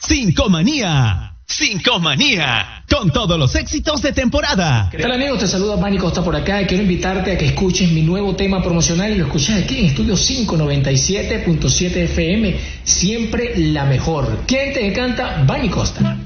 Cinco Manía. Cinco Manía. Con todos los éxitos de temporada. ¿Qué tal, amigos? Te saluda Manny Costa por acá y quiero invitarte a que escuches mi nuevo tema promocional y lo escuches aquí en Estudio 597.7 FM. Siempre la mejor. ¿Quién te canta? Manny Costa.